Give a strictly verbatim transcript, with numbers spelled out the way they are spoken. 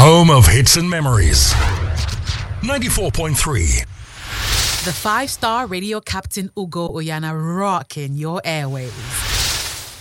home of hits and memories. ninety-four point three. The five-star radio captain Ugo Oyana rocking your airwaves.